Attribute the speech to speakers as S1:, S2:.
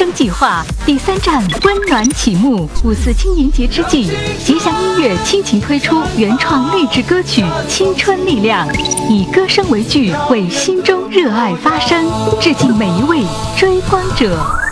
S1: 声计划第3站温暖启幕。5·4青年节之际，吉祥音乐倾情推出原创励志歌曲《青春力量》，以歌声为剧，为心中热爱发声，致敬每一位追光者。